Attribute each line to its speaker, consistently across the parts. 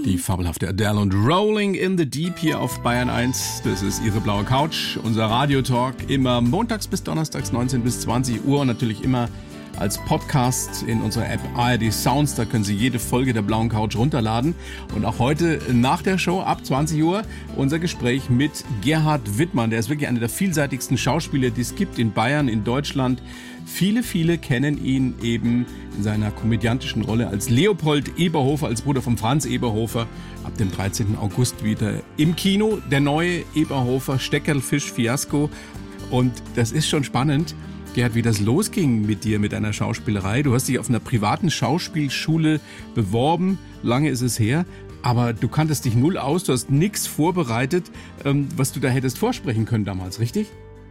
Speaker 1: Die fabelhafte Adele und Rolling in the Deep hier auf Bayern 1. Das ist Ihre blaue Couch, unser Radiotalk. Immer montags bis donnerstags 19 bis 20 Uhr und natürlich immer als Podcast in unserer App ARD Sounds. Da können Sie jede Folge der blauen Couch runterladen. Und auch heute nach der Show ab 20 Uhr unser Gespräch mit Gerhard Wittmann. Der ist wirklich einer der vielseitigsten Schauspieler, die es gibt in Bayern, in Deutschland. Viele kennen ihn eben in seiner komödiantischen Rolle als Leopold Eberhofer, als Bruder von Franz Eberhofer. Ab dem 13. August wieder im Kino. Der neue Eberhofer Steckerlfisch-Fiasko. Und das ist schon spannend, Gerhard, wie das losging mit dir, mit deiner Schauspielerei. Du hast dich auf einer privaten Schauspielschule beworben. Lange ist es her. Aber du kanntest dich null aus. Du hast nichts vorbereitet, was du da hättest vorsprechen können damals, richtig?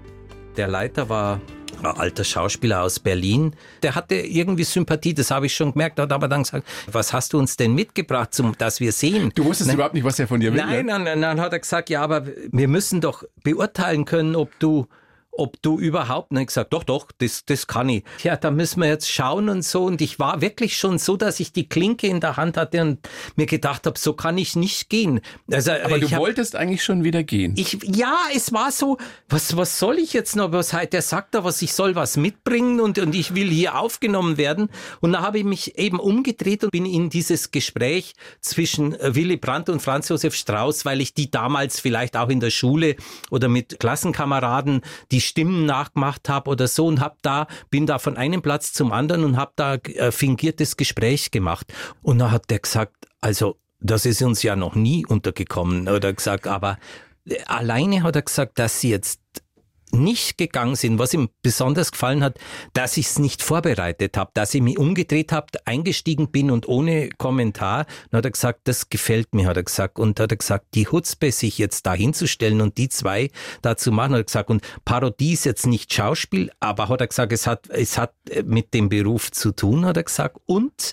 Speaker 2: Der Leiter war ein alter Schauspieler aus Berlin. Der hatte irgendwie Sympathie, das habe ich schon gemerkt. Hat aber dann gesagt, was hast du uns denn mitgebracht, dass wir sehen?
Speaker 1: Du wusstest überhaupt nicht, was er von dir will.
Speaker 2: Nein, dann hat er gesagt, ja, aber wir müssen doch beurteilen können, ob du überhaupt, und ich gesagt, doch, das kann ich. Ja, da müssen wir jetzt schauen und so. Und ich war wirklich schon so, dass ich die Klinke in der Hand hatte und mir gedacht habe, so kann ich nicht gehen. Also,
Speaker 1: aber du wolltest eigentlich schon wieder gehen.
Speaker 2: Ja, es war so, was soll ich jetzt noch? Der sagt da ich soll was mitbringen und ich will hier aufgenommen werden. Und da habe ich mich eben umgedreht und bin in dieses Gespräch zwischen Willy Brandt und Franz Josef Strauß, weil ich die damals vielleicht auch in der Schule oder mit Klassenkameraden die Stimmen nachgemacht habe oder so und bin da von einem Platz zum anderen und habe da fingiertes Gespräch gemacht. Und dann hat der gesagt, also das ist uns ja noch nie untergekommen. Oder gesagt, aber alleine hat er gesagt, dass sie jetzt nicht gegangen sind, was ihm besonders gefallen hat, dass ich es nicht vorbereitet habe, dass ich mich umgedreht habe, eingestiegen bin und ohne Kommentar. Dann hat er gesagt, das gefällt mir, hat er gesagt. Und hat er gesagt, die Chutzpe, sich jetzt da hinzustellen und die zwei da zu machen, hat er gesagt. Und Parodie ist jetzt nicht Schauspiel, aber hat er gesagt, es hat mit dem Beruf zu tun, hat er gesagt. Und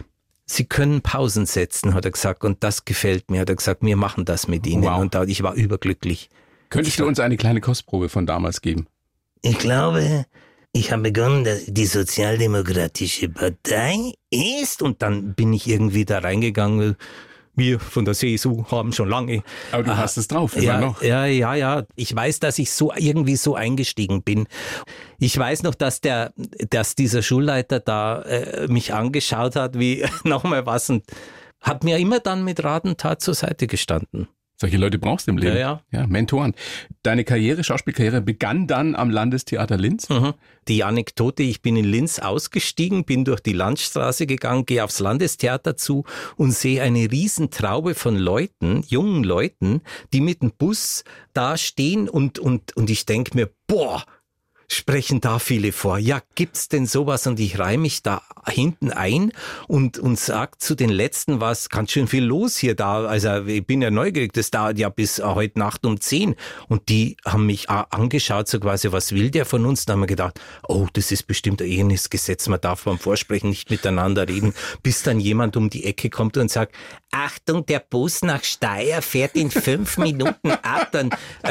Speaker 2: Sie können Pausen setzen, hat er gesagt. Und das gefällt mir, hat er gesagt. Wir machen das mit Ihnen.
Speaker 1: Wow.
Speaker 2: Und ich war überglücklich.
Speaker 1: Könntest du uns eine kleine Kostprobe von damals geben?
Speaker 3: Ich glaube, ich habe begonnen, dass die Sozialdemokratische Partei ist.
Speaker 2: Und dann bin ich irgendwie da reingegangen. Wir von der CSU haben schon lange.
Speaker 1: Aber du hast es drauf, immer noch.
Speaker 2: Ja. Ich weiß, dass ich irgendwie so eingestiegen bin. Ich weiß noch, dass dieser Schulleiter da mich angeschaut hat, wie nochmal was, und hat mir immer dann mit Rat und Tat zur Seite gestanden.
Speaker 1: Solche Leute brauchst du im Leben.
Speaker 2: Ja,
Speaker 1: Mentoren. Deine Schauspielkarriere begann dann am Landestheater Linz.
Speaker 2: Mhm. Die Anekdote, ich bin in Linz ausgestiegen, bin durch die Landstraße gegangen, gehe aufs Landestheater zu und sehe eine Riesentraube von Leuten, jungen Leuten, die mit dem Bus da stehen und ich denke mir, boah, sprechen da viele vor. Ja, gibt's denn sowas? Und ich reihe mich da hinten ein und sag zu den Letzten, was, ganz schön viel los hier da. Also ich bin ja neugierig, das dauert ja bis heute Nacht um 10. Und die haben mich angeschaut, so quasi, was will der von uns? Da haben wir gedacht, oh, das ist bestimmt ein Ehenisgesetz, man darf beim Vorsprechen nicht miteinander reden, bis dann jemand um die Ecke kommt und sagt, Achtung, der Bus nach Steyr fährt in 5 Minuten ab. Dann,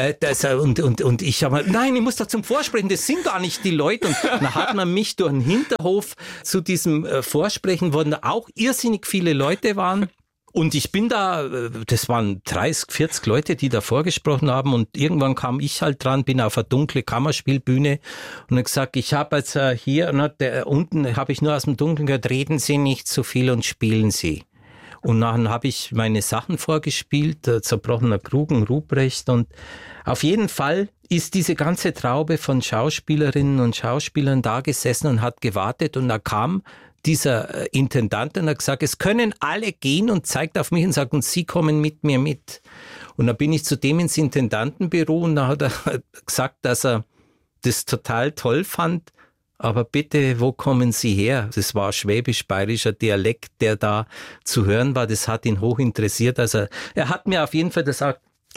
Speaker 2: und ich habe nein, ich muss da zum Vorsprechen, das sind gar nicht die Leute. Und dann hat man mich durch den Hinterhof zu diesem Vorsprechen, wo da auch irrsinnig viele Leute waren. Und ich bin da, das waren 30, 40 Leute, die da vorgesprochen haben, und irgendwann kam ich halt dran, bin auf eine dunkle Kammerspielbühne und habe gesagt, ich habe jetzt hier, unten habe ich nur aus dem Dunkeln gehört, reden Sie nicht so viel und spielen Sie. Und dann habe ich meine Sachen vorgespielt, Zerbrochener Krug, Ruprecht, und auf jeden Fall ist diese ganze Traube von Schauspielerinnen und Schauspielern da gesessen und hat gewartet, und da kam dieser Intendant und hat gesagt, es können alle gehen, und zeigt auf mich und sagt, und Sie kommen mit mir mit. Und dann bin ich zu dem ins Intendantenbüro, und da hat er gesagt, dass er das total toll fand. Aber bitte, wo kommen Sie her? Das war schwäbisch-bayerischer Dialekt, der da zu hören war. Das hat ihn hoch interessiert. Also er hat mir auf jeden Fall gesagt,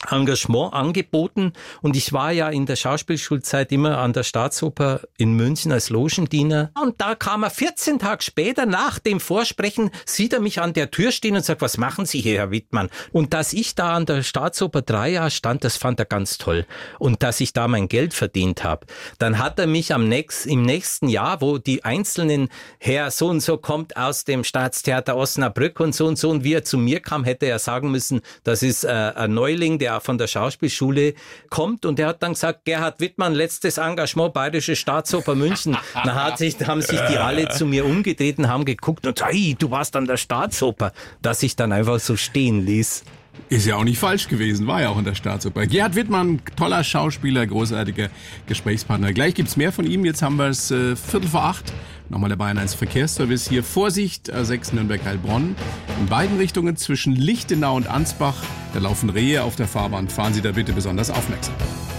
Speaker 2: Engagement angeboten und ich war ja in der Schauspielschulzeit immer an der Staatsoper in München als Logendiener und da kam er 14 Tage später nach dem Vorsprechen, sieht er mich an der Tür stehen und sagt, was machen Sie hier, Herr Wittmann? Und dass ich da an der Staatsoper 3 Jahre stand, das fand er ganz toll und dass ich da mein Geld verdient habe. Dann hat er mich im nächsten Jahr, wo die einzelnen Herr so und so kommt aus dem Staatstheater Osnabrück und wie er zu mir kam, hätte er sagen müssen, das ist ein Neuling, der von der Schauspielschule kommt und der hat dann gesagt, Gerhard Wittmann, letztes Engagement, Bayerische Staatsoper München. Dann haben sich die alle zu mir umgedreht und haben geguckt und hey, du warst an der Staatsoper, dass ich dann einfach so stehen ließ.
Speaker 1: Ist ja auch nicht falsch gewesen, war ja auch in der Staatsoper. Gerhard Wittmann, toller Schauspieler, großartiger Gesprächspartner. Gleich gibt's mehr von ihm, jetzt haben wir es 7:45. Nochmal der Bayern 1 Verkehrsservice hier. Vorsicht, A6 Nürnberg-Heilbronn. In beiden Richtungen zwischen Lichtenau und Ansbach, da laufen Rehe auf der Fahrbahn. Fahren Sie da bitte besonders aufmerksam.